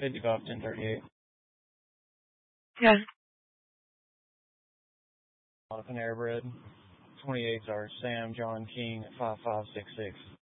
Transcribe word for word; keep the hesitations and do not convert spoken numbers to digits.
fifty-five, ten thirty-eight. Yeah. Out of Panera Bread. twenty-eights are Sam, John, King, five five six six.